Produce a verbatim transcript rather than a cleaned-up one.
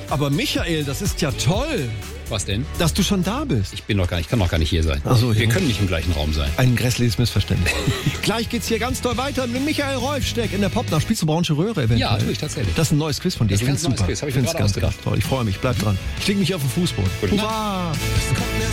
Aber Michael, das ist ja toll, Was denn? dass du schon da bist. Ich bin doch gar nicht, kann doch gar nicht hier sein. Ach so, Wir ja. können nicht im gleichen Raum sein. Ein grässliches Missverständnis. Gleich geht's hier ganz doll weiter mit Michael Rolfsteck in der Popnach. Spielst du Braunsche Röhre eventuell? Ja, tue ich tatsächlich. Das ist ein neues Quiz von dir. Das ist ein Ich ganz find's neues Quiz, hab ich mir Find's gerade ganz, ausgedacht. ganz toll. Ich freue mich. Bleib dran. Ich leg mich auf den Fußboden. Gute Nacht. Hurra! Es kommt mir